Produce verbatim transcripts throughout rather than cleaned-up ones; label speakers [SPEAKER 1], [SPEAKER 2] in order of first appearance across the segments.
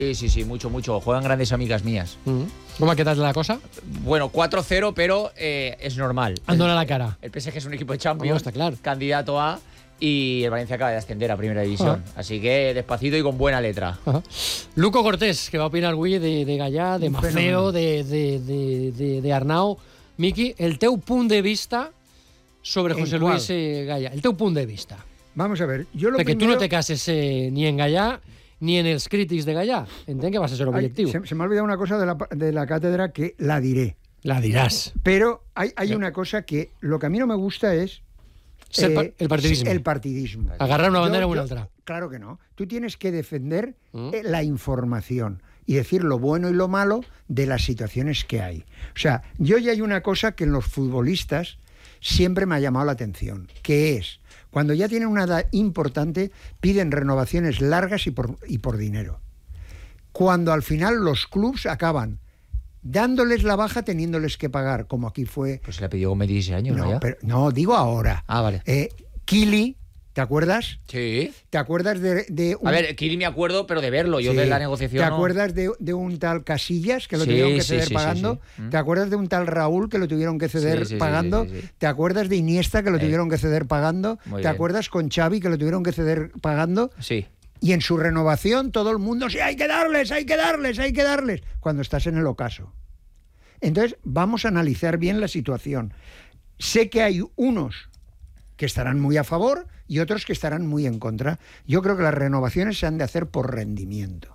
[SPEAKER 1] Sí, sí, sí, mucho, mucho. Juegan grandes amigas mías.
[SPEAKER 2] Mm. ¿Cómo ha quedado la cosa?
[SPEAKER 1] Bueno, cuatro cero, pero eh, es normal.
[SPEAKER 2] Dándole a la cara.
[SPEAKER 1] El P S G es un equipo de Champions,
[SPEAKER 2] Oh, está claro.
[SPEAKER 1] candidato a, y el Valencia acaba de ascender a Primera División.
[SPEAKER 2] Ah.
[SPEAKER 1] Así que despacito y con buena letra.
[SPEAKER 2] Ajá. Luco Cortés, que va a opinar avui de, de Gallà, de Mafeo, de, de, de, de, de Arnau. Miqui, el teu punt de vista sobre José Luis eh, Gallà. El teu punt de vista.
[SPEAKER 3] Vamos a ver, yo lo
[SPEAKER 2] Perquè
[SPEAKER 3] primero...
[SPEAKER 2] tu no te cases eh, ni en Gallà ni en els crítics de Gallà. Entenc que vas a ser objectiu.
[SPEAKER 3] Ay, se, se me ha olvidado una cosa de la, de la cátedra que la diré.
[SPEAKER 2] La dirás.
[SPEAKER 3] Pero hay, hay una cosa que lo que a mí no me gusta es...
[SPEAKER 2] Ser pa- el partidismo.
[SPEAKER 3] El partidismo.
[SPEAKER 2] Agarrar una bandera
[SPEAKER 3] Yo-
[SPEAKER 2] o una
[SPEAKER 3] yo-
[SPEAKER 2] otra.
[SPEAKER 3] Claro que no. Tú tienes que defender
[SPEAKER 2] ¿Mm?
[SPEAKER 3] eh, la información y decir lo bueno y lo malo de las situaciones que hay. O sea, yo ya hay una cosa que en los futbolistas siempre me ha llamado la atención, que es, cuando ya tienen una edad importante, piden renovaciones largas y por, y por dinero. Cuando al final los clubs acaban dándoles la baja teniéndoles que pagar, como aquí fue...
[SPEAKER 1] Pues se le pidió Gómez dieciséis años, ¿no?
[SPEAKER 3] No,
[SPEAKER 1] ya?
[SPEAKER 3] pero, no, digo ahora.
[SPEAKER 1] Ah, vale.
[SPEAKER 3] Eh, Kili, ¿te acuerdas?
[SPEAKER 1] Sí.
[SPEAKER 3] ¿Te acuerdas de, de un...
[SPEAKER 1] A ver, Kili me acuerdo, pero de verlo. Yo
[SPEAKER 3] Sí.
[SPEAKER 1] de la negociación
[SPEAKER 3] ¿Te
[SPEAKER 1] no.
[SPEAKER 3] acuerdas de, de un tal Casillas que lo
[SPEAKER 1] Sí,
[SPEAKER 3] tuvieron que
[SPEAKER 1] sí,
[SPEAKER 3] ceder
[SPEAKER 1] sí, sí,
[SPEAKER 3] pagando?
[SPEAKER 1] sí. Mm.
[SPEAKER 3] ¿Te acuerdas de un tal Raúl que lo tuvieron que ceder
[SPEAKER 1] Sí, sí, sí,
[SPEAKER 3] pagando?
[SPEAKER 1] sí, sí, sí.
[SPEAKER 3] ¿Te acuerdas de Iniesta que lo
[SPEAKER 1] Eh.
[SPEAKER 3] tuvieron que ceder pagando?
[SPEAKER 1] Muy
[SPEAKER 3] ¿Te
[SPEAKER 1] bien.
[SPEAKER 3] acuerdas con Xavi que lo tuvieron que ceder pagando?
[SPEAKER 1] Sí.
[SPEAKER 3] Y en su renovación todo el mundo, sí, hay que darles, hay que darles, hay que darles, cuando estás en el ocaso. Entonces, vamos a analizar bien la situación. Sé que hay unos que estarán muy a favor y otros que estarán muy en contra. Yo creo que las renovaciones se han de hacer por rendimiento.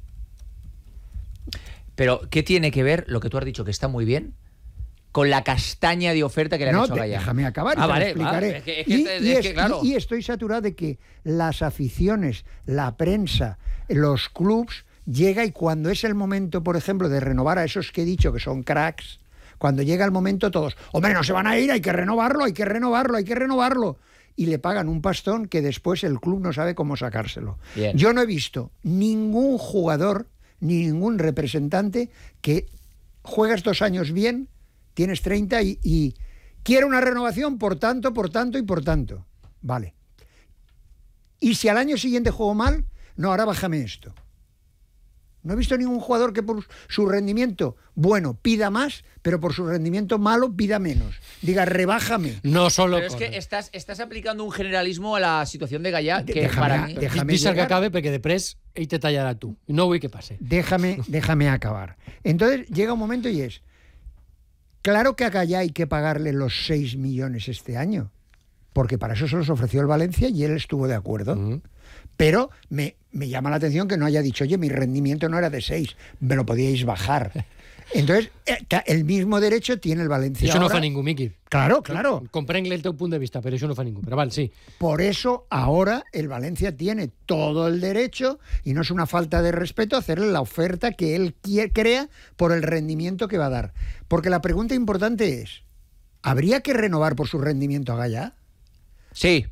[SPEAKER 1] Pero, ¿qué tiene que ver lo que tú has dicho, que está muy bien, con la castaña de oferta que le han
[SPEAKER 3] No,
[SPEAKER 1] hecho a
[SPEAKER 3] te-
[SPEAKER 1] Gallà?
[SPEAKER 3] déjame acabar y
[SPEAKER 1] Ah,
[SPEAKER 3] te lo
[SPEAKER 1] vale,
[SPEAKER 3] explicaré.
[SPEAKER 1] vale. Es que, es que,
[SPEAKER 3] y,
[SPEAKER 1] es
[SPEAKER 3] y
[SPEAKER 1] que,
[SPEAKER 3] es-
[SPEAKER 1] claro.
[SPEAKER 3] y- y estoy saturado de que las aficiones, la prensa, los clubs, llega y cuando es el momento, por ejemplo, de renovar a esos que he dicho que son cracks, cuando llega el momento todos, hombre, no se van a ir, hay que renovarlo, hay que renovarlo, hay que renovarlo. Y le pagan un pastón que después el club no sabe cómo sacárselo.
[SPEAKER 1] Bien.
[SPEAKER 3] Yo no he visto ningún jugador ni ningún representante que juegas dos años bien, tienes treinta y, y quiere una renovación por tanto, por tanto y por tanto. Vale. Y si al año siguiente juego mal, no, ahora bájame esto. No he visto ningún jugador que por su rendimiento bueno pida más, pero por su rendimiento malo pida menos. Diga, rebájame.
[SPEAKER 2] No solo
[SPEAKER 1] Pero es que estás, estás aplicando un generalismo a la situación de Gallà que
[SPEAKER 3] Déjame
[SPEAKER 1] para
[SPEAKER 3] a-
[SPEAKER 1] mí...
[SPEAKER 3] déjame
[SPEAKER 2] Deixa que
[SPEAKER 3] llegar.
[SPEAKER 2] acabe perquè després ell te tallarà tu. No vull que passe.
[SPEAKER 3] Déjame, déjame acabar. Entonces llega un momento y es, claro que a Gallà hay que pagarle los seis millones este año, porque para eso se los ofreció el Valencia y él estuvo de acuerdo.
[SPEAKER 2] Mm.
[SPEAKER 3] Pero me, me llama la atención que no haya dicho, oye, mi rendimiento no era de seis, me lo podíais bajar. Entonces, eh, ta- el mismo derecho tiene el Valencia
[SPEAKER 2] Això no
[SPEAKER 3] ahora.
[SPEAKER 2] fa ningú, Miqui.
[SPEAKER 3] Claro, claro.
[SPEAKER 2] Comprenc el teu punt de vista, però això no fa ningú. Però val, sí.
[SPEAKER 3] Por eso ahora el Valencia tiene todo el derecho, y no es una falta de respeto, hacerle la oferta que él quie- crea por el rendimiento que va a dar. Porque la pregunta importante es, ¿habría que renovar por su rendimiento a Gallà
[SPEAKER 1] Sí,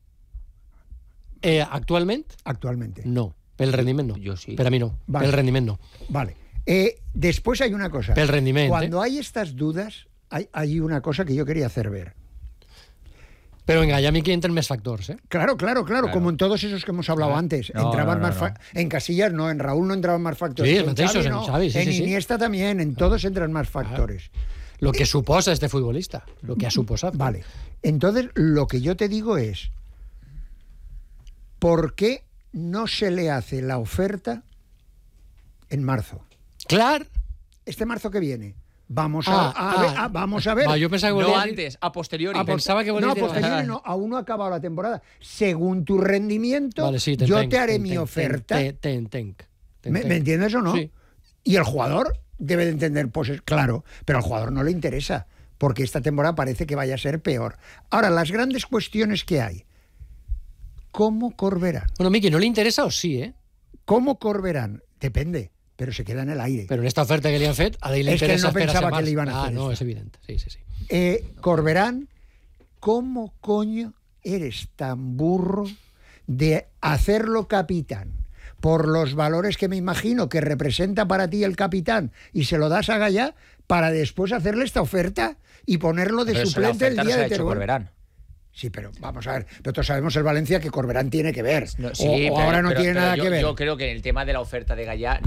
[SPEAKER 2] Eh, actualment,
[SPEAKER 3] actualmente?
[SPEAKER 2] no. Pel rendiment, no.
[SPEAKER 1] Jo sí.
[SPEAKER 2] Per a mi no.
[SPEAKER 3] Vale.
[SPEAKER 2] Pel rendiment, no.
[SPEAKER 3] Vale. Eh, después hay una cosa.
[SPEAKER 2] Pel rendiment,
[SPEAKER 3] Cuando
[SPEAKER 2] eh?
[SPEAKER 3] hay estas dudas, hay, hay una cosa que yo quería hacer ver.
[SPEAKER 2] Però en Gallà, Miqui, entren més factors, eh?
[SPEAKER 3] Claro, claro, claro,
[SPEAKER 1] Claro.
[SPEAKER 3] como en todos esos que hemos hablado
[SPEAKER 2] Ah.
[SPEAKER 3] antes.
[SPEAKER 1] No,
[SPEAKER 3] entraban
[SPEAKER 1] no, no,
[SPEAKER 3] más fa-
[SPEAKER 1] no.
[SPEAKER 3] En Casillas no, en Raúl no entraban más factores.
[SPEAKER 2] Sí,
[SPEAKER 3] en
[SPEAKER 2] mateixos,
[SPEAKER 3] Xavi
[SPEAKER 2] en
[SPEAKER 3] no,
[SPEAKER 2] Xavi, sí,
[SPEAKER 3] en
[SPEAKER 2] sí, sí.
[SPEAKER 3] Iniesta también, en todos entran más factores.
[SPEAKER 2] Lo que suposa este futbolista. Lo que ha suposat.
[SPEAKER 3] Vale. Entonces, lo que yo te digo es, ¿por qué no se le hace la oferta en marzo?
[SPEAKER 2] Clar.
[SPEAKER 3] Este marzo que viene. Vamos a,
[SPEAKER 2] Ah,
[SPEAKER 3] a
[SPEAKER 2] ah.
[SPEAKER 3] ver, a- vamos a ver.
[SPEAKER 2] Va, jo pensava que
[SPEAKER 1] no
[SPEAKER 2] volia dir...
[SPEAKER 1] antes, a posteriori.
[SPEAKER 3] A pos-
[SPEAKER 2] pensaba que
[SPEAKER 3] no,
[SPEAKER 2] volies
[SPEAKER 3] a
[SPEAKER 2] dir-
[SPEAKER 3] posteriori no, aún no ha acabado la temporada. Según tu rendimiento,
[SPEAKER 2] Vale, sí,
[SPEAKER 3] yo
[SPEAKER 2] t'entenc,
[SPEAKER 3] te haré
[SPEAKER 2] t'entenc,
[SPEAKER 3] mi
[SPEAKER 2] t'entenc,
[SPEAKER 3] oferta.
[SPEAKER 2] Te, te entenc.
[SPEAKER 3] ¿Me,
[SPEAKER 2] t'entenc.
[SPEAKER 3] me entiendes o no?
[SPEAKER 2] Sí.
[SPEAKER 3] Y el jugador debe de entender, pues es- claro, pero al jugador no le interesa, porque esta temporada parece que vaya a ser peor. Ahora, las grandes cuestiones que hay. ¿Cómo Corberán?
[SPEAKER 2] Bueno, Miqui, no li interessa o sí, eh?
[SPEAKER 3] ¿Cómo Corberán? Depende, pero se queda en el aire.
[SPEAKER 2] Però en esta oferta que li han fet, a ell li
[SPEAKER 3] És que ell
[SPEAKER 2] interessa
[SPEAKER 3] no pensava
[SPEAKER 2] esperar-se
[SPEAKER 3] que
[SPEAKER 2] más.
[SPEAKER 3] li iban a
[SPEAKER 2] Ah,
[SPEAKER 3] hacer
[SPEAKER 2] no,
[SPEAKER 3] esto.
[SPEAKER 2] és evident. Sí, sí, sí.
[SPEAKER 3] Eh, Corberán, ¿cómo coño eres tan burro de hacerlo capitán? Por los valores que me imagino que representa para ti el capitán y se lo das a Gallà para después hacerle esta oferta y ponerlo de
[SPEAKER 1] Pero eso, la
[SPEAKER 3] suplente el
[SPEAKER 1] oferta no
[SPEAKER 3] día
[SPEAKER 1] se ha
[SPEAKER 3] de
[SPEAKER 1] hecho
[SPEAKER 3] Teruel.
[SPEAKER 1] Corberán.
[SPEAKER 3] Sí, pero vamos a ver, nosotros sabemos el Valencia que Corberán tiene que ver.
[SPEAKER 1] No, sí,
[SPEAKER 3] o, o
[SPEAKER 1] pero,
[SPEAKER 3] ahora no
[SPEAKER 1] pero,
[SPEAKER 3] tiene
[SPEAKER 1] pero
[SPEAKER 3] nada
[SPEAKER 1] yo,
[SPEAKER 3] que ver.
[SPEAKER 1] Yo creo que en el tema de la oferta de Gallá